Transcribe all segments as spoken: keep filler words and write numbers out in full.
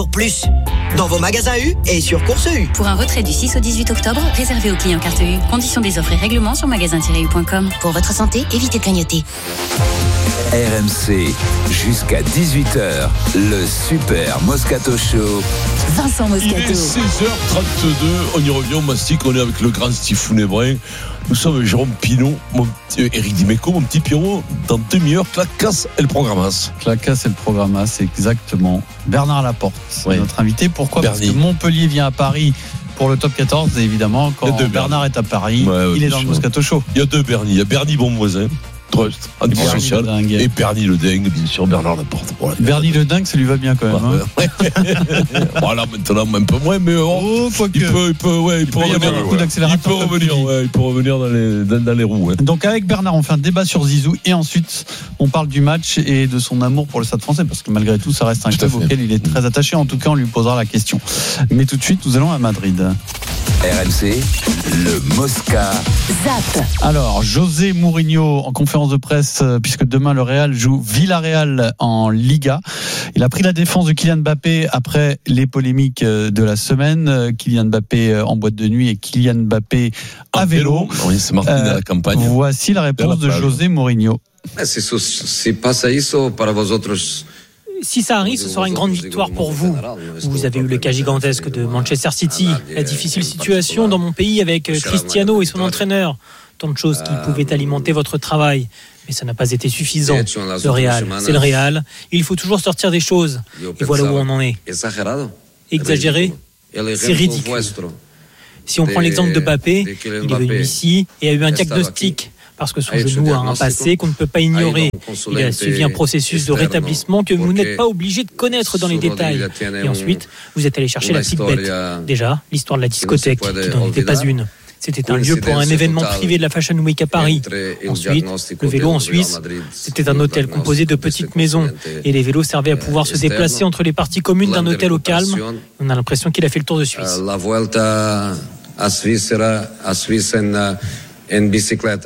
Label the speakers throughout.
Speaker 1: Pour plus, dans vos magasins U et sur Course U.
Speaker 2: Pour un retrait du six au dix-huit octobre, réservé aux clients carte U. Conditions des offres et règlements sur magasin tiret u point com. Pour votre santé, évitez de clignoter.
Speaker 3: R M C, jusqu'à dix-huit heures, le Super Moscato Show.
Speaker 2: Vincent Moscato.
Speaker 4: Il est seize heures trente-deux, on y revient, on mastique, on est avec le grand Steve Founébrin. Nous sommes Jérôme Pinot, mon petit, Eric Dimeco, mon petit Pierrot. Dans demi-heure, Clacasse et le Programmas.
Speaker 5: Clacasse et le Programmas, c'est exactement Bernard Laporte, c'est oui. notre invité. Pourquoi ?
Speaker 4: Bernie.
Speaker 5: Parce que Montpellier vient à Paris pour le top quatorze, et évidemment, quand Bernard est à Paris, ouais, ouais, il est dans le Moscato Show.
Speaker 4: Il y a deux Bernie, il y a Bernie bon voisin. Trust, antisocial, et Bernie le dingue, bien sûr, Bernard Laporte. Voilà.
Speaker 5: Bernie le dingue, ça lui va bien quand même.
Speaker 4: Ouais, hein. Voilà, maintenant, un peu moins, mais oh, oh, il, peut, il peut, ouais, il, il peut, peut revenir.
Speaker 5: Beaucoup d'accélérateur.
Speaker 4: Il peut revenir, ouais, il peut revenir dans les, dans, dans les roues. Ouais.
Speaker 5: Donc, avec Bernard, on fait un débat sur Zizou et ensuite, on parle du match et de son amour pour le Stade Français, parce que malgré tout, ça reste un tout club auquel il est très attaché. En tout cas, on lui posera la question. Mais tout de suite, nous allons à Madrid.
Speaker 3: R M C, le Mosca.
Speaker 2: Zap.
Speaker 5: Alors, José Mourinho en conférence de presse, puisque demain le Real joue Villarreal en Liga. Il a pris la défense de Kylian Mbappé après les polémiques de la semaine. Kylian Mbappé en boîte de nuit et Kylian Mbappé à vélo.
Speaker 4: Oui, c'est Martin euh, à la campagne.
Speaker 5: Voici la réponse de José Mourinho.
Speaker 6: Si ça arrive, ce sera une grande victoire pour vous. Vous avez eu le cas gigantesque de Manchester City, la difficile situation dans mon pays avec Cristiano et son entraîneur. Tant de choses qui pouvaient alimenter votre travail. Mais ça n'a pas été suffisant. Le Real, c'est le Real. Il faut toujours sortir des choses. Et voilà où on en est. Exagéré, c'est ridicule. Si on prend l'exemple de Mbappé, il est venu ici et a eu un diagnostic. Parce que son genou a un passé qu'on ne peut pas ignorer. Il a suivi un processus de rétablissement que vous n'êtes pas obligé de connaître dans les détails. Et ensuite, vous êtes allé chercher la petite bête. Déjà, l'histoire de la discothèque, qui n'en était pas une. C'était un lieu pour un événement privé de la Fashion Week à Paris. Ensuite, le vélo en Suisse, c'était un hôtel composé de petites maisons. Et les vélos servaient à pouvoir se déplacer entre les parties communes d'un hôtel au calme. On a l'impression qu'il a fait le tour de Suisse.
Speaker 7: La Vuelta à Suisse, à Suisse en... Une bicyclette.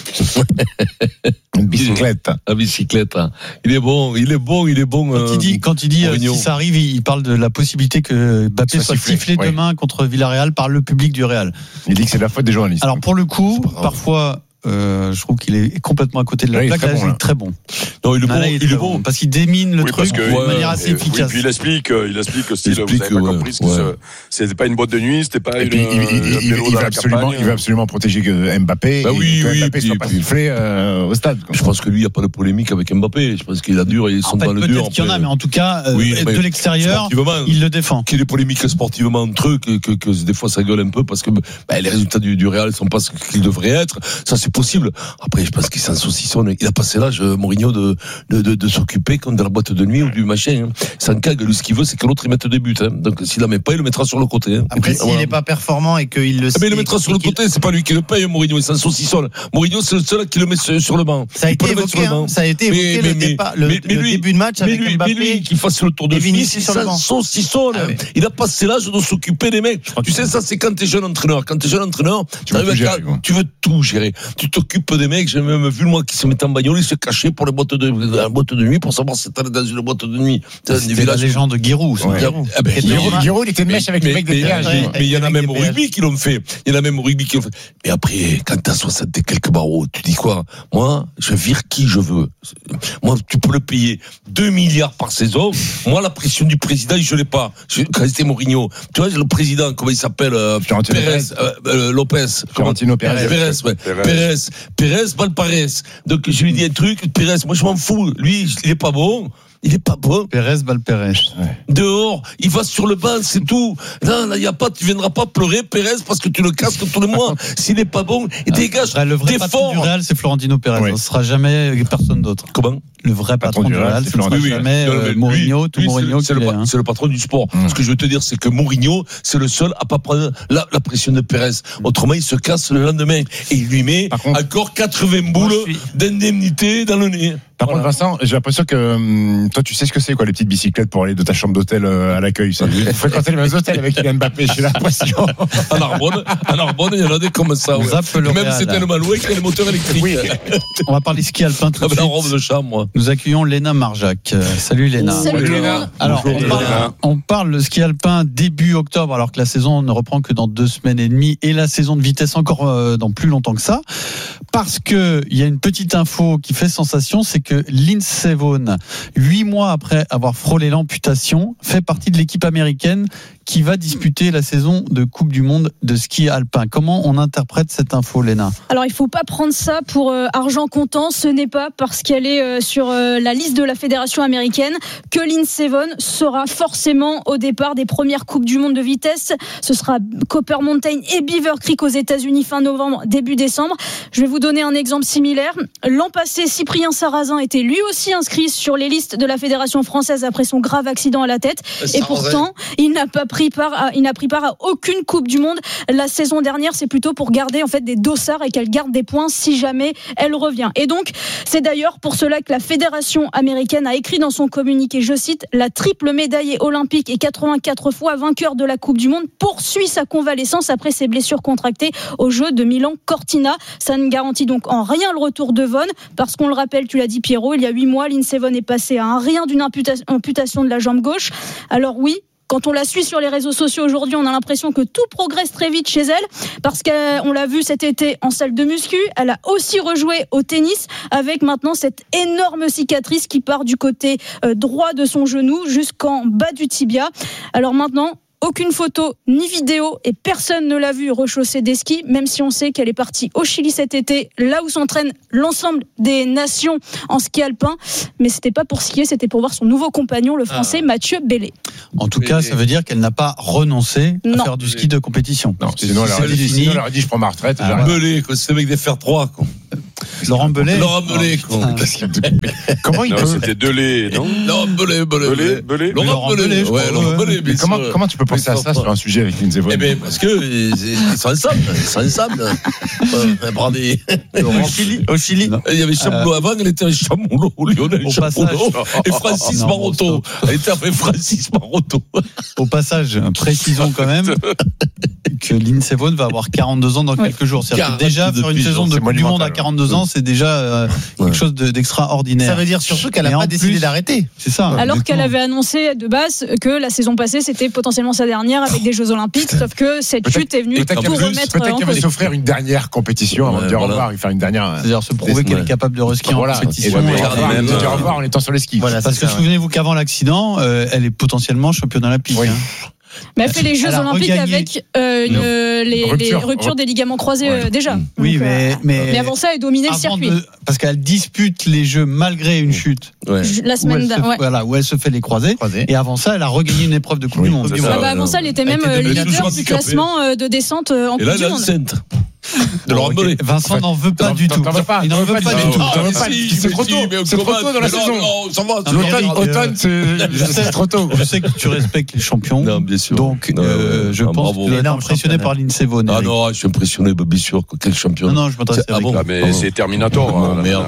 Speaker 4: Une bicyclette. La bicyclette. Il est bon, il est bon, il est bon.
Speaker 5: Quand il dit, quand il dit euh, si ça arrive, il parle de la possibilité que Mbappé soit, soit sifflé, sifflé oui. demain contre Villarreal par le public du Real.
Speaker 8: Il dit que c'est la faute des journalistes.
Speaker 5: Alors pour le coup, parfois. Euh, je trouve qu'il est complètement à côté de la plaque. Là, il est très bon.
Speaker 4: Non, il est bon,
Speaker 5: là, il est bon
Speaker 4: bon
Speaker 5: parce qu'il démine le
Speaker 9: oui,
Speaker 5: truc
Speaker 9: que,
Speaker 5: de
Speaker 9: ouais,
Speaker 5: manière assez
Speaker 9: et,
Speaker 5: efficace.
Speaker 9: Oui, puis il explique, il explique que si
Speaker 4: il
Speaker 9: vous
Speaker 4: explique,
Speaker 9: n'avez pas
Speaker 4: ouais,
Speaker 9: compris,
Speaker 4: ouais.
Speaker 9: que c'était pas une boîte de nuit, c'était pas
Speaker 8: et
Speaker 9: une.
Speaker 8: Puis, il, il, il, il, il, veut absolument, il veut absolument protéger Mbappé.
Speaker 4: Bah oui,
Speaker 8: et que
Speaker 4: oui,
Speaker 8: Mbappé
Speaker 4: puis,
Speaker 8: soit pas
Speaker 4: puis,
Speaker 8: sifflé euh, au stade.
Speaker 4: Je pense que lui, il n'y a pas de polémique avec Mbappé. Je pense qu'il a dur et ils sont dans le dur.
Speaker 5: Peut-être qu'il y en a, mais en tout cas, euh, oui, de l'extérieur, il le défend.
Speaker 4: Qu'il y ait des polémiques sportivement entre eux, que, que, que des fois ça gueule un peu parce que bah, les résultats du, du Real ne sont pas ce qu'ils devraient être. Ça, c'est possible. Après, je pense qu'il s'en saucissonne. Il a passé l'âge, Mourinho, de, de, de, de s'occuper comme de la boîte de nuit ou du machin. Hein. Sans cague, lui, ce qu'il veut, c'est que l'autre il mette des buts. Hein. Donc, s'il la met pas, il le mettra sur le côté. Hein.
Speaker 10: Après, s'il n'est voilà. pas performant et qu'il le
Speaker 4: ah, mais il le mettra sur le côté, c'est pas lui qui le paye, Mourinho, il s'en saucissonne. Mourinho, c'est le seul qui le met sur le banc.
Speaker 10: Ça a été évoqué, hein. Ça a été évoqué le, départ, le, mais, mais le lui, début de match avec
Speaker 4: lui,
Speaker 10: Mbappé.
Speaker 4: Mais lui, qu'il fasse le tour de Suisse, il s'en saucissonne. Ah, oui. Il a passé l'âge de s'occuper des mecs. Tu sais, ça, c'est quand t'es jeune entraîneur. Quand t'es jeune entraîneur, tu veux tout gérer. Tu t'occupes des mecs. J'ai même vu, moi, qui se mettait en bagnole, il se cachait pour les boîtes de, la boîte de nuit pour savoir si c'était dans une boîte de nuit.
Speaker 5: C'était la légende de Giroud.
Speaker 8: Giroud était de mèche avec les mecs de terrain.
Speaker 4: Mais il y en a même au rugby qui l'ont fait. Il y en a même au rugby qui l'ont fait. Mais après, quand t'as soixante et quelques barreaux, tu dis quoi? Moi, je vire qui je veux. Moi, tu peux le payer deux milliards par saison. Moi, la pression du président, je l'ai pas. Quand c'était Mourinho, tu vois, le président, comment il s'appelle? Pérez, Lopez.
Speaker 8: Florentino Pérez.
Speaker 4: Pérez, ouais. Pérez. Pérez, Valparez. Donc, je lui dis un truc, Pérez, moi, je m'en fous. Lui, il est pas bon. Il est pas bon.
Speaker 5: Pérez, Valpérez.
Speaker 4: Ouais. Dehors, il va sur le banc, c'est tout. Là, là, y a pas, tu viendras pas pleurer, Pérez, parce que tu le casses tous les mois. S'il est pas bon, et dégage.
Speaker 5: Le vrai patron du Real, c'est Florentino Pérez. Oui. Ce sera jamais personne d'autre.
Speaker 4: Comment?
Speaker 5: Le vrai patron, patron du Real, ce ne sera oui, jamais oui. euh, Mourinho, tout Mourinho.
Speaker 4: C'est, c'est, le,
Speaker 5: est, hein.
Speaker 4: c'est le patron du sport. Mmh. Ce que je veux te dire, c'est que Mourinho, c'est le seul à pas prendre la, la pression de Pérez. Autrement, il se casse le lendemain. Et il lui met contre, encore quatre-vingts boules suis... d'indemnité dans le nez.
Speaker 8: Par contre, Vincent, j'ai l'impression que hum, toi, tu sais ce que c'est, quoi, les petites bicyclettes pour aller de ta chambre d'hôtel euh, à l'accueil. Vous fréquentez les mêmes hôtels avec Kylian Mbappé, j'ai l'impression.
Speaker 4: À Narbonne, à Narbonne, il y en a des comme ça. Ouais. Même si c'était le Malouet qui a les moteurs électriques. Oui.
Speaker 5: On va parler ski alpin tout de suite.
Speaker 4: La robe de chambre, moi.
Speaker 5: Nous accueillons Léna Marjac. Euh, salut Léna.
Speaker 11: Salut Léna.
Speaker 5: Alors, on parle, on parle le ski alpin début octobre, alors que la saison ne reprend que dans deux semaines et demie, et la saison de vitesse encore euh, dans plus longtemps que ça. Parce que il y a une petite info qui fait sensation, c'est que Lindsey Vonn, huit mois après avoir frôlé l'amputation, fait partie de l'équipe américaine qui va disputer la saison de Coupe du Monde de ski alpin. Comment on interprète cette info, Léna ?
Speaker 11: Alors, il ne faut pas prendre ça pour euh, argent comptant. Ce n'est pas parce qu'elle est euh, sur euh, la liste de la fédération américaine que Lindsey Vonn sera forcément au départ des premières Coupes du Monde de vitesse. Ce sera Copper Mountain et Beaver Creek aux États-Unis fin novembre, début décembre. Je vais vous donner un exemple similaire. L'an passé, Cyprien Sarrazin était lui aussi inscrit sur les listes de la fédération française après son grave accident à la tête. Et pourtant, il n'a pas pris part à, il n'a pris part à aucune Coupe du Monde la saison dernière. C'est plutôt pour garder en fait des dossards et qu'elle garde des points si jamais elle revient. Et donc, c'est d'ailleurs pour cela que la fédération américaine a écrit dans son communiqué, je cite, la triple médaillée olympique et quatre-vingt-quatre fois vainqueur de la Coupe du Monde poursuit sa convalescence après ses blessures contractées aux Jeux de Milan-Cortina. Ça ne garantit donc en rien le retour de Vonn, parce qu'on le rappelle, tu l'as dit Pierrot, il y a huit mois, Lindsey Vonn est passée à un rien d'une imputa- amputation de la jambe gauche. Alors oui, quand on la suit sur les réseaux sociaux aujourd'hui, on a l'impression que tout progresse très vite chez elle, parce qu'on l'a vu cet été en salle de muscu. Elle a aussi rejoué au tennis avec maintenant cette énorme cicatrice qui part du côté droit de son genou jusqu'en bas du tibia. Alors maintenant, aucune photo ni vidéo et personne ne l'a vue rechausser des skis, même si on sait qu'elle est partie au Chili cet été, là où s'entraînent l'ensemble des nations en ski alpin. Mais c'était pas pour skier, c'était pour voir son nouveau compagnon, le français ah. Mathieu Bellé.
Speaker 5: En tout cas, ça veut dire qu'elle n'a pas renoncé à
Speaker 11: non.
Speaker 5: faire du ski de compétition.
Speaker 8: Non, sinon elle, aurait dit, sinon elle aurait dit je prends ma retraite.
Speaker 4: Ah, Bellé, c'est le mec des F R trois, quoi.
Speaker 5: Laurent Belay.
Speaker 4: Laurent Belay, quoi.
Speaker 9: Comment il peut... C'était Delay, non
Speaker 4: Laurent Belay, Belay,
Speaker 9: Belay.
Speaker 4: Laurent Belay, ouais, Laurent Belay.
Speaker 8: Mais comment, comment tu peux penser à ça sur un sujet avec Lindsey Vonn ?
Speaker 4: Eh bien, parce que ils sont ensemble, ils sont ensemble.
Speaker 10: Au Chili, au Chili.
Speaker 4: Il y avait Chamoulot avant, elle était un Chamoulot, Lionel Chamoulot, et Francis Maroto. Elle était avec Francis Maroto.
Speaker 5: Au passage, précisons quand même que Lindsey Vonn va avoir quarante-deux ans dans quelques jours. C'est-à-dire que déjà faire une saison de Coupe du Monde à quarante-deux ans, c'est déjà euh, quelque ouais. chose de, d'extraordinaire.
Speaker 10: Ça veut dire surtout qu'elle n'a pas décidé plus, d'arrêter.
Speaker 5: C'est ça.
Speaker 11: Alors exactement. Qu'elle avait annoncé de base que la saison passée c'était potentiellement sa dernière avec des Jeux Olympiques, sauf que cette peut-être, chute est venue
Speaker 8: peut-être
Speaker 11: pour
Speaker 8: plus,
Speaker 11: remettre.
Speaker 8: Peut-être qu'elle veut s'offrir une dernière compétition avant ouais, de dire voilà. au revoir et faire une dernière.
Speaker 5: C'est-à-dire se prouver qu'elle est capable de reskier en compétition.
Speaker 8: Et de dire au revoir en étant sur les skis.
Speaker 5: Parce que souvenez-vous qu'avant l'accident, elle est potentiellement championne olympique.
Speaker 11: Mais elle fait les Jeux elle Olympiques avec euh, une, euh, les, rupture. les ruptures des ligaments croisés ouais. euh, déjà.
Speaker 5: Oui,
Speaker 11: donc,
Speaker 5: mais,
Speaker 11: euh,
Speaker 5: mais,
Speaker 11: mais avant ça, elle dominait le circuit.
Speaker 5: De, parce qu'elle dispute les Jeux malgré une chute.
Speaker 11: Ouais. La semaine
Speaker 5: où elle, se, ouais. voilà, où elle se fait les croisés. Croisés. Et avant ça, elle a regagné une épreuve de Coupe oui, du Monde.
Speaker 11: Ah bah avant ça, elle était même elle était leader du classement de descente en Coupe du Monde.
Speaker 5: De Laurent Belay. Vincent n'en veut pas du tout.
Speaker 8: Il n'en veut pas du tout. C'est trop tôt. C'est trop tôt dans la saison. L'automne, c'est trop tôt.
Speaker 5: Je sais que tu respectes les champions. Non, bien sûr. Donc, je pense que tu es impressionné par Lindsey Vonn.
Speaker 4: Ah non, je suis impressionné, bien sûr. Quel champion.
Speaker 5: Non, non, je m'intéresse à
Speaker 9: ça. Mais c'est Terminator.
Speaker 4: Merde.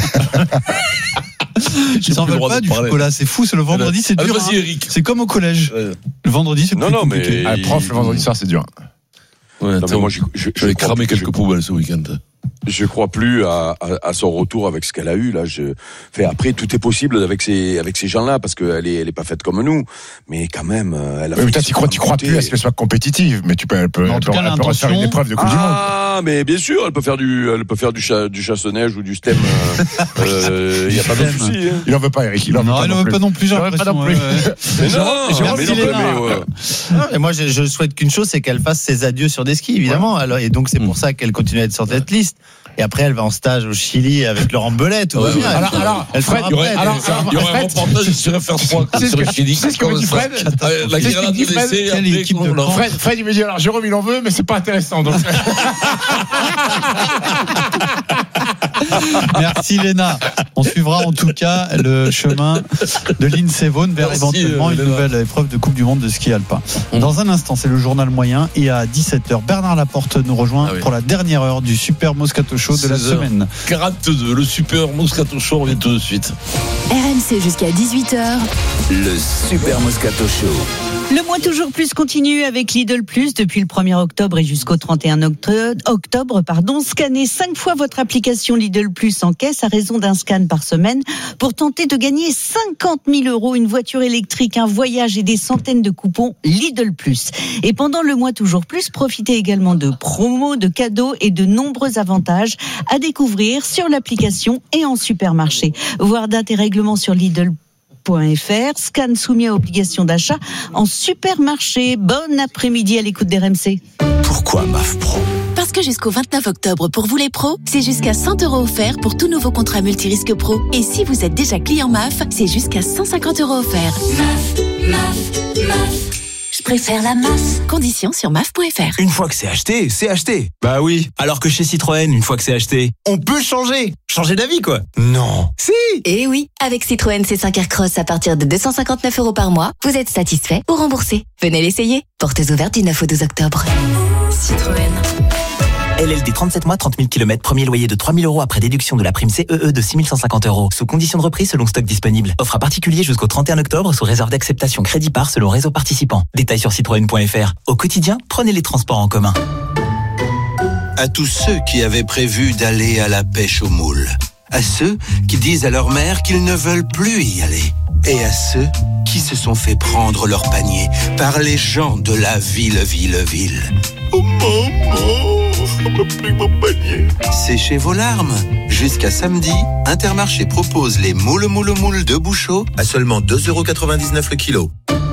Speaker 5: Ils n'en veulent pas du chocolat, c'est fou, c'est le vendredi, c'est dur. C'est comme au collège. Le vendredi, c'est plus compliqué.
Speaker 8: Un prof, le vendredi soir, c'est dur.
Speaker 4: Ouais, non, moi, je, je, je vais cramer quelques poubelles ce week-end.
Speaker 9: Je crois plus à, à, à son retour avec ce qu'elle a eu là. Je, fait après tout est possible avec ces avec ces gens-là parce qu'elle est elle est pas faite comme nous, mais quand même elle a.
Speaker 8: Mais peut-être tu crois tu crois plus à ce qu'elle soit compétitive, mais tu peux elle peut elle peut, elle peut refaire une épreuve de Coupe du Monde.
Speaker 9: Ah mais bien sûr, elle peut faire du elle peut faire du cha, du chasse-neige ou du stem. Il euh, y a pas de souci. Hein.
Speaker 8: Il en veut pas, Eric. Il en
Speaker 5: non,
Speaker 8: veut
Speaker 5: il en veut pas non plus.
Speaker 8: Il en veut pas non plus.
Speaker 9: Mais non, mais non.
Speaker 10: Et moi je, je souhaite qu'une chose, c'est qu'elle fasse ses adieux sur des skis évidemment. Alors et donc c'est pour ça qu'elle continue à être sur cette liste. Et après, elle va en stage au Chili avec Laurent Belay. Tout
Speaker 8: ouais,
Speaker 10: bien.
Speaker 8: Ouais. Alors, alors,
Speaker 10: elle
Speaker 8: Fred,
Speaker 10: il y aurait,
Speaker 8: alors,
Speaker 4: il y aurait un reportage sur F R trois sur le Chili.
Speaker 8: Tu sais ce que me dit Fred ?
Speaker 4: La guerre de l'essai.
Speaker 8: Fred, Fred, il me dit alors Jérôme, il en veut, mais c'est pas intéressant. Donc.
Speaker 5: Merci Léna. On suivra en tout cas le chemin de Lindsey Vonn vers
Speaker 4: Merci,
Speaker 5: éventuellement
Speaker 4: euh,
Speaker 5: une
Speaker 4: Léna.
Speaker 5: nouvelle épreuve de Coupe du Monde de ski alpin. Dans un instant, c'est le journal moyen et à dix-sept heures, Bernard Laporte nous rejoint
Speaker 4: Ah oui.
Speaker 5: pour la dernière heure du Super Moscato Show de la
Speaker 4: seize heures
Speaker 5: semaine.
Speaker 4: quarante-deux, le super Moscato Show, on revient tout de suite.
Speaker 2: R M C jusqu'à dix-huit heures.
Speaker 3: Le Super Moscato Show.
Speaker 12: Le mois toujours plus continue avec Lidl Plus depuis le premier octobre et jusqu'au trente et un octobre. Pardon, scannez cinq fois votre application Lidl Plus en caisse à raison d'un scan par semaine pour tenter de gagner cinquante mille euros, une voiture électrique, un voyage et des centaines de coupons Lidl Plus. Et pendant le mois toujours plus, profitez également de promos, de cadeaux et de nombreux avantages à découvrir sur l'application et en supermarché. Voir date et règlement sur Lidl .fr, scan soumis à obligation d'achat en supermarché. Bon après-midi à l'écoute d'R M C.
Speaker 13: Pourquoi M A F Pro ?
Speaker 2: Parce que jusqu'au vingt-neuf octobre, pour vous les pros, c'est jusqu'à cent euros offerts pour tout nouveau contrat multirisque pro. Et si vous êtes déjà client M A F, c'est jusqu'à cent cinquante euros offerts. M A F, M A F, M A F. Je préfère la M A F. Conditions sur M A F point F R.
Speaker 13: Une fois que c'est acheté, c'est acheté. Bah oui. Alors que chez Citroën, une fois que c'est acheté, on peut changer. Changer d'avis, quoi. Non. Si.
Speaker 2: Et oui, avec Citroën C cinq Aircross à partir de deux cent cinquante-neuf euros par mois, vous êtes satisfait ou remboursé. Venez l'essayer. Portes ouvertes du neuf au douze octobre. Citroën.
Speaker 13: L L D trente-sept mois, trente mille kilomètres, premier loyer de trois mille euros après déduction de la prime C E E de six mille cent cinquante euros. Sous condition de reprise selon stock disponible. Offre à particulier jusqu'au trente et un octobre sous réserve d'acceptation crédit par selon réseau participant. Détails sur citroën point F R. Au quotidien, prenez les transports en commun.
Speaker 14: À tous ceux qui avaient prévu d'aller à la pêche aux moules. À ceux qui disent à leur mère qu'ils ne veulent plus y aller. Et à ceux qui se sont fait prendre leur panier par les gens de la ville, ville, ville. Oh maman, on m'a pris mon panier. Séchez vos larmes. Jusqu'à samedi, Intermarché propose les moules, moules, moules de Bouchot à seulement deux euros quatre-vingt-dix-neuf le kilo.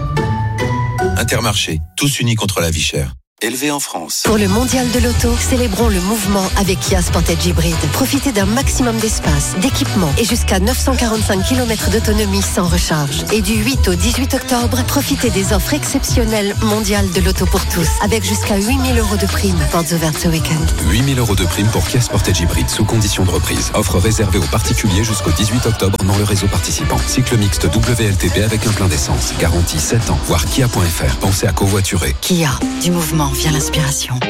Speaker 14: Intermarché, tous unis contre la vie chère. Élevé en France.
Speaker 15: Pour le mondial de l'auto, célébrons le mouvement avec Kia Sportage Hybrid. Profitez d'un maximum d'espace, d'équipement et jusqu'à neuf cent quarante-cinq kilomètres d'autonomie sans recharge. Et du huit au dix-huit octobre, profitez des offres exceptionnelles mondiales de l'auto pour tous, avec jusqu'à huit mille euros de prime. Portes ouvertes ce week-end.
Speaker 16: huit mille euros de prime pour Kia Sportage Hybrid sous condition de reprise. Offre réservée aux particuliers jusqu'au dix-huit octobre dans le réseau participant. Cycle mixte W L T P avec un plein d'essence. Garantie sept ans. Voir kia point F R. Pensez à covoiturer.
Speaker 15: Kia, du mouvement vient l'inspiration.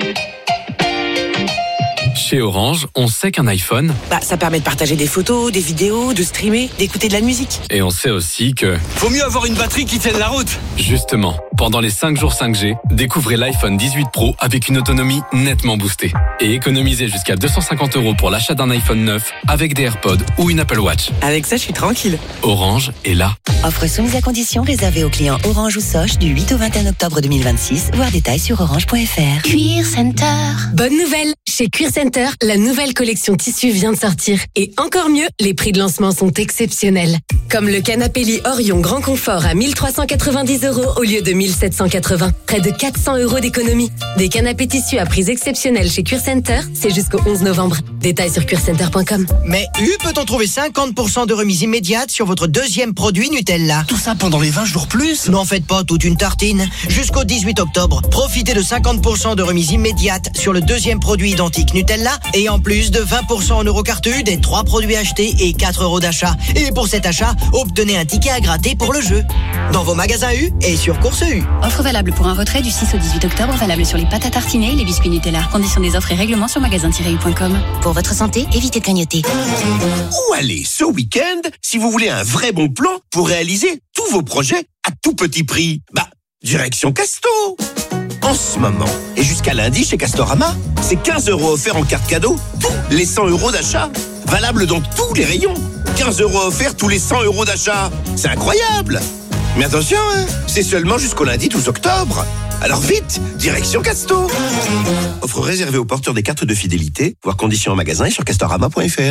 Speaker 17: Chez Orange, on sait qu'un iPhone,
Speaker 1: Bah, ça permet de partager des photos, des vidéos, de streamer, d'écouter de la musique.
Speaker 17: et on sait aussi que,
Speaker 1: Faut mieux avoir une batterie qui tienne la route.
Speaker 17: justement, pendant les cinq jours cinq G, découvrez l'iPhone dix-huit Pro avec une autonomie nettement boostée. Et économisez jusqu'à deux cent cinquante euros pour l'achat d'un iPhone neuf avec des AirPods ou une Apple Watch.
Speaker 1: Avec ça, je suis tranquille.
Speaker 17: Orange est là.
Speaker 15: Offre soumise à condition réservée aux clients Orange ou Soch du huit au vingt et un octobre deux mille vingt-six. Voir détails sur orange point F R.
Speaker 18: Cuir Center. Bonne nouvelle, chez Cuir Center, la nouvelle collection tissu vient de sortir. Et encore mieux, les prix de lancement sont exceptionnels. Comme le canapé lit Orion Grand Confort à mille trois cent quatre-vingt-dix euros au lieu de mille sept cent quatre-vingts. Près de quatre cents euros d'économie. Des canapés tissus à prix exceptionnels chez Cuir Center, c'est jusqu'au onze novembre. Détails sur cuir center point com.
Speaker 1: Mais U peut-on trouver cinquante pour cent de remise immédiate sur votre deuxième produit Nutella.
Speaker 13: Tout ça pendant les vingt jours plus ?
Speaker 1: N'en faites pas toute une tartine. Jusqu'au dix-huit octobre, profitez de cinquante pour cent de remise immédiate sur le deuxième produit identique Nutella et en plus de vingt pour cent en Eurocarte U des trois produits achetés et quatre euros d'achat. Et pour cet achat, obtenez un ticket à gratter pour le jeu. Dans vos magasins U et sur Course U.
Speaker 2: Offre valable pour un retrait du six au dix-huit octobre, valable sur les pâtes à tartiner et les biscuits Nutella. Conditions des offres et règlements sur magasin tiret u point com. Pour votre santé, évitez de grignoter.
Speaker 14: Où aller ce week-end si vous voulez un vrai bon plan pour réaliser tous vos projets à tout petit prix? Bah, direction Casto. En ce moment, et jusqu'à lundi chez Castorama, c'est quinze euros offerts en carte cadeau, tous les cent euros d'achat. Valable dans tous les rayons. quinze euros offerts tous les cent euros d'achat. C'est incroyable. Mais attention, hein, c'est seulement jusqu'au lundi douze octobre. Alors vite, direction Casto. Offre réservée aux porteurs des cartes de fidélité, voir conditions en magasin et sur castorama point F R.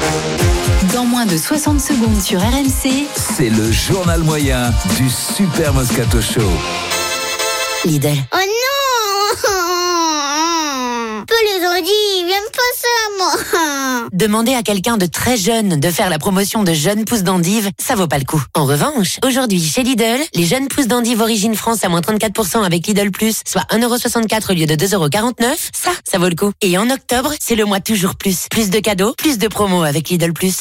Speaker 2: Dans moins de soixante secondes sur R M C,
Speaker 3: C'est le journal moyen du Super Moscato Show.
Speaker 2: Lidl.
Speaker 18: Oh non!
Speaker 19: peu les ordi, j'aime pas ça, moi.
Speaker 20: Demander à quelqu'un de très jeune de faire la promotion de jeunes pousses d'endives, ça vaut pas le coup. En revanche, aujourd'hui, chez Lidl, les jeunes pousses d'endives Origine France à moins trente-quatre pour cent avec Lidl Plus, soit un euro soixante-quatre au lieu de deux euros quarante-neuf, ça, ça vaut le coup. Et en octobre, c'est le mois toujours plus. Plus de cadeaux, plus de promos avec Lidl Plus.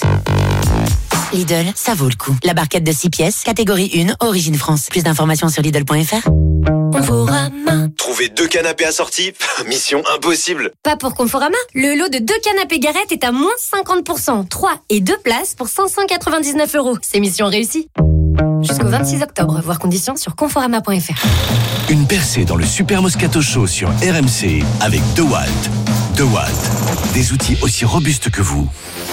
Speaker 20: Lidl, ça vaut le coup. La barquette de six pièces, catégorie un, Origine France. Plus d'informations sur Lidl point F R.
Speaker 21: Conforama. Trouver deux canapés assortis, mission impossible.
Speaker 22: Pas pour Conforama. Le lot de deux canapés Garrett est à moins cinquante pour cent. trois et deux places pour cinq cent quatre-vingt-dix-neuf euros. C'est mission réussie. Jusqu'au vingt-six octobre, voir conditions sur conforama point F R.
Speaker 14: Une percée dans le Super Moscato Show sur R M C avec DeWalt. DeWalt, des outils aussi robustes que vous.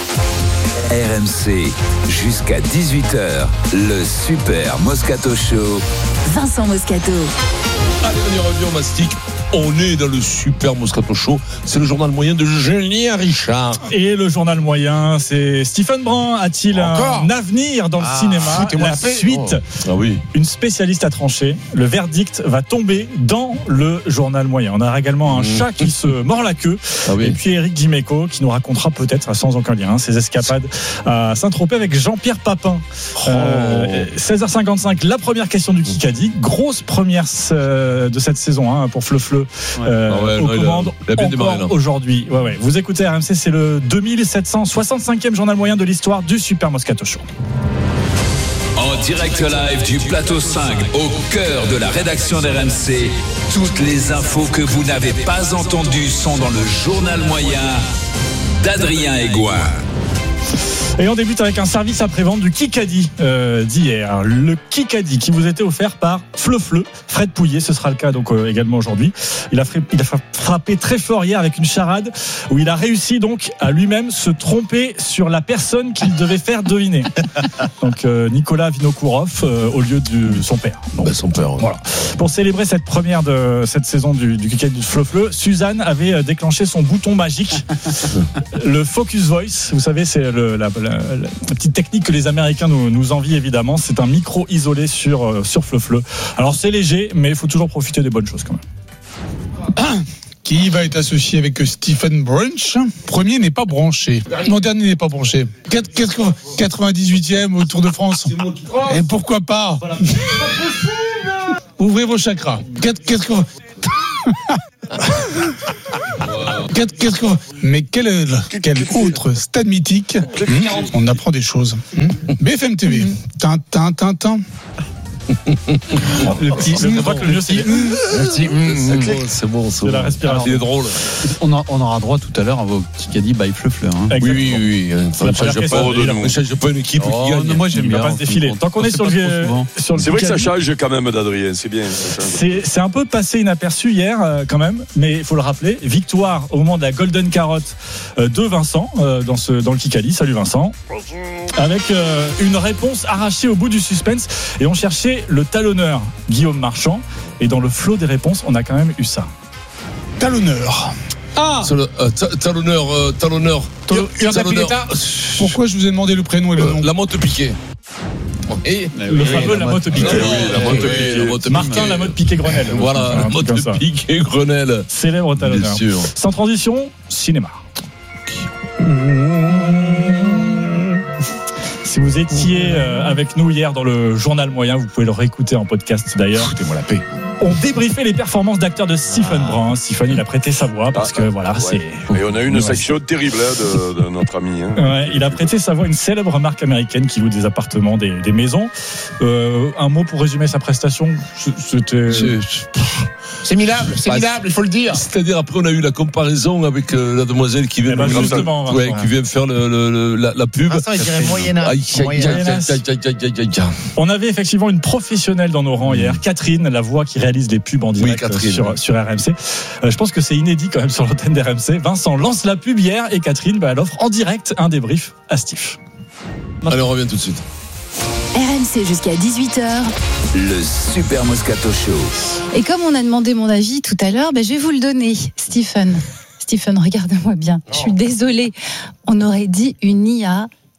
Speaker 3: R M C, jusqu'à dix-huit heures, le Super Moscato Show.
Speaker 2: Vincent Moscato.
Speaker 4: Allez, on y revient, on mastique. On est dans le Super Moscato Show. C'est le journal moyen de Julien Richard.
Speaker 23: Et le journal moyen, c'est Stephen Brun. A-t-il Encore un avenir dans le ah, cinéma? La, la suite.
Speaker 4: Oh. Ah oui.
Speaker 23: Une spécialiste a tranché. Le verdict va tomber dans le journal moyen. On a également un mmh. chat qui se mord la queue. Ah oui. Et puis Eric Dimeco qui nous racontera peut-être, sans aucun lien, ses escapades à Saint-Tropez avec Jean-Pierre Papin. Oh. Euh, seize heures cinquante-cinq, la première question du Kikadi. Grosse première euh, de cette saison hein, pour Fleu-Fleu. Ouais. Euh, ah ouais, aux non, commandes il a, il a encore démarré, aujourd'hui. Ouais, ouais. Vous écoutez R M C, c'est le deux mille sept cent soixante-cinquième journal moyen de l'histoire du Super Moscato Show.
Speaker 3: En direct live du plateau cinq, au cœur de la rédaction d'R M C, toutes les infos que vous n'avez pas entendues sont dans le journal moyen d'Adrien Aigouin.
Speaker 23: Et on débute avec un service après-vente du Kikadi euh, d'hier. Le Kikadi qui vous était offert par Fleu-Fleu, Fred Pouillet, ce sera le cas donc euh, également aujourd'hui. Il a, frappé, il a frappé très fort hier avec une charade où il a réussi donc à lui-même se tromper sur la personne qu'il devait faire deviner. Donc euh, Nicolas Vinokourov euh, au lieu de son père. Donc,
Speaker 4: ben son père. Ouais.
Speaker 23: Voilà. Pour célébrer cette première de cette saison du, du Kikadi de Fleu-Fleu, Suzanne avait déclenché son bouton magique, le Focus Voice. Vous savez, c'est le, la La, la, la petite technique que les Américains nous, nous envient évidemment. C'est un micro isolé sur, euh, sur Fleu-Fleu. Alors c'est léger, mais il faut toujours profiter des bonnes choses quand même.
Speaker 24: Qui va être associé avec Stephen Brunch. Premier n'est pas branché. Mon dernier n'est pas branché. quatre-vingt-dix-huitième au Tour de France. Et pourquoi pas? Ouvrez vos chakras. Mais quel, quel autre stade mythique? On apprend des choses. B F M T V. Tintin, Tintin.
Speaker 23: Le petit, le, le, le mieux c'est le petit,
Speaker 4: c'est bon, c'est bon, c'est bon.
Speaker 23: La respiration.
Speaker 4: Il est drôle.
Speaker 5: On, a, on aura droit tout à l'heure à vos Kikadi by Fleu-Fleu. Hein.
Speaker 4: Oui, oui, oui. Ça ne change pas, pas une équipe
Speaker 23: oh,
Speaker 4: qui gagne.
Speaker 23: Non, moi j'aime bien. Il va pas se défiler. Tant qu'on est sur le, sur le
Speaker 9: c'est vrai que ça change quand même d'Adrien, c'est bien.
Speaker 23: C'est, c'est un peu passé inaperçu hier euh, quand même, mais il faut le rappeler. Victoire au moment de la Golden Carotte euh, de Vincent euh, dans, ce, dans le Kikadi. Salut Vincent. Avec euh, une réponse arrachée au bout du suspense. Et on cherchait le talonneur Guillaume Marchand, et dans le flot des réponses on a quand même eu ça.
Speaker 24: Talonneur.
Speaker 23: Ah
Speaker 4: le, euh, talonneur euh, talonneur,
Speaker 24: talonneur. Pourquoi je vous ai demandé le prénom et le nom?
Speaker 4: euh, La Motte Piquet.
Speaker 23: Et le fameux La Motte Piquet. Martin La Motte Piquet Grenelle.
Speaker 4: Voilà, La Motte Piquet Grenelle.
Speaker 23: Célèbre talonneur. Sans transition, cinéma. Si vous étiez euh, avec nous hier dans le journal moyen, vous pouvez le réécouter en podcast d'ailleurs.
Speaker 4: Foutez-moi la paix.
Speaker 23: On débriefait les performances d'acteurs de Stephen ah. Brun. Stephen, il a prêté sa voix parce ah, que voilà, ouais. c'est.
Speaker 9: Et on a eu une section terrible hein, de, de notre ami. Hein.
Speaker 23: Ouais, il a prêté sa voix à une célèbre marque américaine qui loue des appartements, des, des maisons. Euh, un mot pour résumer sa prestation. C'était.
Speaker 24: C'est, c'est minable, c'est minable, il faut le dire.
Speaker 4: C'est-à-dire après on a eu la comparaison avec euh, la demoiselle qui vient,
Speaker 23: eh ben justement,
Speaker 4: ouais, qui vient faire le, le, le, la, la pub.
Speaker 10: Vincent, il dirait Moyen-Âge.
Speaker 23: On avait effectivement une professionnelle dans nos rangs hier, Catherine, la voix qui réalise les pubs en direct oui, sur, sur R M C. Euh, je pense que c'est inédit quand même sur l'antenne d'R M C. Vincent lance la pub hier et Catherine, bah, elle offre en direct un débrief à Steve.
Speaker 4: Allez, on revient tout de suite.
Speaker 2: R M C jusqu'à dix-huit heures.
Speaker 3: Le Super Moscato Show.
Speaker 25: Et comme on a demandé mon avis tout à l'heure, ben je vais vous le donner, Stephen. Stephen, regarde-moi bien. Je suis désolée. On aurait dit une I A,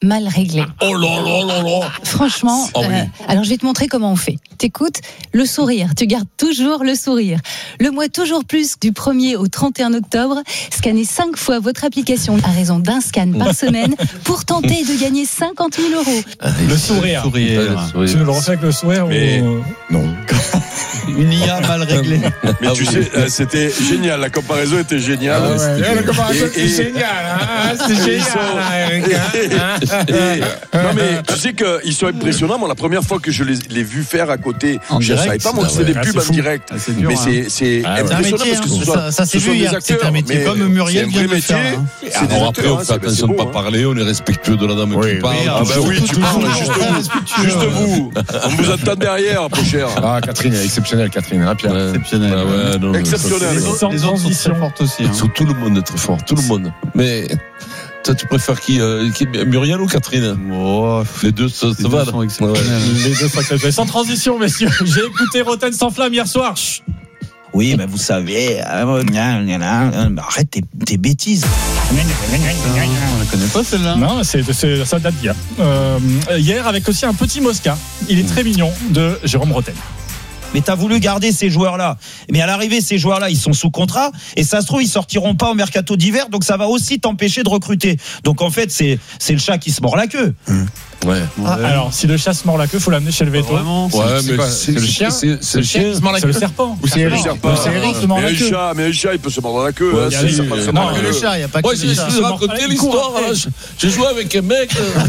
Speaker 25: mal réglé.
Speaker 4: Oh là là là là.
Speaker 25: Franchement,
Speaker 4: Oh oui.
Speaker 25: euh, alors je vais te montrer comment on fait. T'écoutes, le sourire, tu gardes toujours le sourire. Le mois toujours plus du premier au trente et un octobre, scannez cinq fois votre application à raison d'un scan par semaine pour tenter de gagner cinquante mille euros.
Speaker 23: Le sourire.
Speaker 5: sourire.
Speaker 23: Tu nous le refais avec le sourire
Speaker 9: Mais-
Speaker 23: ou...
Speaker 9: Non.
Speaker 5: Une I A mal réglée.
Speaker 9: Mais tu sais, euh, c'était génial. La comparaison était géniale.
Speaker 24: Ah ouais,
Speaker 9: C'était
Speaker 24: la
Speaker 9: génial.
Speaker 24: comparaison,
Speaker 9: Et-
Speaker 24: c'est
Speaker 9: et-
Speaker 24: génial, hein, c'est
Speaker 9: et
Speaker 24: génial,
Speaker 9: ils sont-
Speaker 24: hein, Eric, hein.
Speaker 9: et- Non mais tu sais qu'ils sont impressionnants. Moi, la première fois que je les l'ai vu faire à côté,
Speaker 5: En
Speaker 9: je ne savais
Speaker 5: direct,
Speaker 9: pas moi que
Speaker 5: ah
Speaker 9: c'était
Speaker 5: ouais.
Speaker 9: des
Speaker 5: Ah,
Speaker 9: pubs
Speaker 5: c'est
Speaker 9: en
Speaker 5: fou.
Speaker 9: direct.
Speaker 5: Ah, c'est dur,
Speaker 9: Mais
Speaker 5: hein.
Speaker 9: c'est c'est
Speaker 10: Ah ouais.
Speaker 9: impressionnant
Speaker 10: C'est un
Speaker 9: parce que
Speaker 10: métier,
Speaker 9: ce
Speaker 10: hein.
Speaker 9: sont,
Speaker 10: Ça- ça
Speaker 9: ce
Speaker 10: s'est
Speaker 9: sont
Speaker 10: vu
Speaker 9: des
Speaker 10: hier que
Speaker 9: acteurs.
Speaker 10: c'était un métier.
Speaker 9: mais
Speaker 5: Comme Muriel
Speaker 9: c'est un
Speaker 5: vient
Speaker 9: vrai
Speaker 5: de le
Speaker 9: métier.
Speaker 5: faire, hein.
Speaker 9: C'est des
Speaker 4: Alors après,
Speaker 9: acteurs.
Speaker 4: on
Speaker 9: hein,
Speaker 4: fait
Speaker 9: c'est-
Speaker 4: attention
Speaker 9: c'est
Speaker 4: de
Speaker 9: beau,
Speaker 4: pas
Speaker 9: hein.
Speaker 4: parler, on est respectueux de la dame
Speaker 24: Oui,
Speaker 4: qui parle.
Speaker 5: oui,
Speaker 9: Ah bah oui, tu parles juste vous, juste vous. On vous entend derrière, peu cher.
Speaker 24: Ah, Catherine, elle est exceptionnelle, Catherine, hein, Pierre.
Speaker 4: Ouais.
Speaker 5: Exceptionnel.
Speaker 4: Ah ouais, non, mais
Speaker 9: Exceptionnel.
Speaker 4: ça, c'est-
Speaker 5: Les autres sont très fortes aussi. hein.
Speaker 4: Tout, tout le monde est très fort, tout le monde. Mais toi, tu préfères qui, euh, qui Muriel ou Catherine?
Speaker 5: Oh,
Speaker 4: Les deux, ça,
Speaker 5: les
Speaker 4: ça
Speaker 5: deux
Speaker 4: va.
Speaker 5: sont
Speaker 4: là.
Speaker 5: exceptionnels.
Speaker 23: Les deux sont exceptionnels. Sans transition, messieurs. J'ai écouté Rotten sans flamme hier soir. Chut.
Speaker 6: Oui, mais vous savez, euh, gna, gna, gna, euh, arrête tes, tes bêtises.
Speaker 5: On la connaît pas celle-là.
Speaker 23: Non, c'est, c'est, ça date d'hier. Euh, hier, avec aussi un petit Mosca. Il est très mignon, de Jérôme Rotten.
Speaker 6: Mais t'as voulu garder ces joueurs-là. Mais à l'arrivée, ces joueurs-là, ils sont sous contrat. Et ça se trouve, ils sortiront pas au mercato d'hiver. Donc ça va aussi t'empêcher de recruter. Donc en fait, c'est, c'est le chat qui se mord la queue.
Speaker 4: Ouais.
Speaker 23: Ah, alors, si le chat se mord la queue, faut l'amener chez le veto.
Speaker 5: Vraiment.
Speaker 4: Ouais,
Speaker 24: c'est
Speaker 4: mais
Speaker 24: quoi,
Speaker 4: c'est
Speaker 24: c'est le chien
Speaker 4: C'est c'est le chien.
Speaker 24: qui se mord la
Speaker 23: C'est le
Speaker 24: queue.
Speaker 23: serpent.
Speaker 24: Ou c'est
Speaker 9: Le
Speaker 24: Eric
Speaker 9: serpent.
Speaker 23: Le serpent se mord
Speaker 9: Mais
Speaker 23: la
Speaker 9: un
Speaker 23: queue.
Speaker 9: chat, mais un chat, il peut se mordre la queue.
Speaker 4: Ouais,
Speaker 9: hein,
Speaker 23: c'est-
Speaker 9: si, ça peut se
Speaker 23: non,
Speaker 9: mordre
Speaker 10: Pas
Speaker 9: la
Speaker 10: que le
Speaker 9: queue.
Speaker 10: chat, il n'y a pas que
Speaker 4: Moi,
Speaker 10: le
Speaker 4: j'ai
Speaker 10: chat.
Speaker 4: je vais raconter l'histoire. hein. J'ai joué avec un mec.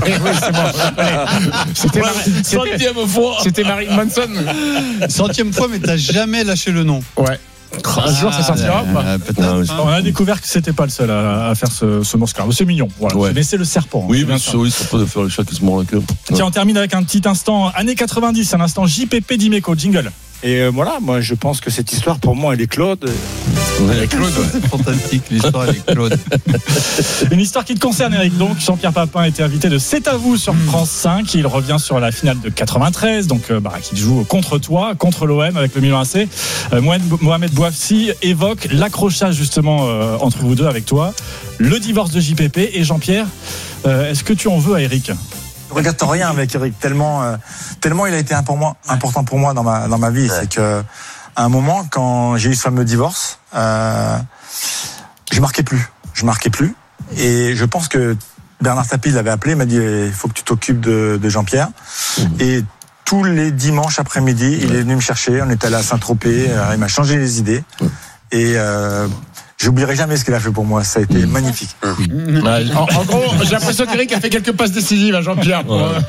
Speaker 24: C'était Mar- c'était-
Speaker 4: Centième fois.
Speaker 24: C'était Marilyn Manson.
Speaker 5: Centième fois, mais t'as jamais lâché le nom.
Speaker 24: Ouais. Un jour, ça sortira ou pas
Speaker 5: Ah, peut-être.
Speaker 23: On a découvert que c'était pas le seul à, à faire ce, ce Mosca. C'est mignon. Voilà.
Speaker 4: Ouais.
Speaker 23: Mais c'est le serpent.
Speaker 4: Oui,
Speaker 23: C'est
Speaker 4: bien
Speaker 23: ça.
Speaker 4: sûr, oui, ça peut faire le chat qui se mord la queue.
Speaker 23: Tiens, on termine avec un petit instant années quatre-vingt-dix, un instant J P P d'Imeco, jingle.
Speaker 7: Et euh, voilà, moi je pense que cette histoire pour moi elle est Claude.
Speaker 4: Ouais.
Speaker 5: Claude, c'est fantastique l'histoire avec Claude.
Speaker 23: Une histoire qui te concerne, Eric. Donc, Jean-Pierre Papin était invité de C'est à vous sur France cinq. Il revient sur la finale de quatre-vingt-treize, donc euh, bah, qui joue contre toi, contre l'O M avec le Milan A C. Euh, Mohamed, Mohamed Bouafsi évoque l'accrochage justement euh, entre vous deux avec toi, le divorce de J P P et Jean-Pierre. euh, est-ce que tu en veux à Eric?
Speaker 7: Je regrette rien avec Eric, tellement, euh, tellement il a été pour moi, important pour moi dans ma, dans ma vie. C'est que à un moment, quand j'ai eu ce fameux divorce, euh, je marquais plus. Je marquais plus. Et je pense que Bernard Tapie l'avait appelé, il m'a dit il faut que tu t'occupes de, de Jean-Pierre. Mmh. Et tous les dimanches après-midi, il est venu me chercher. On est allé à Saint-Tropez. Il m'a changé les idées. Et euh, j'oublierai jamais ce qu'il a fait pour moi. Ça a été magnifique.
Speaker 24: En, en gros, j'ai l'impression qu'Eric a fait quelques passes décisives à Jean-Pierre. Pour,
Speaker 4: Ouais.
Speaker 24: euh,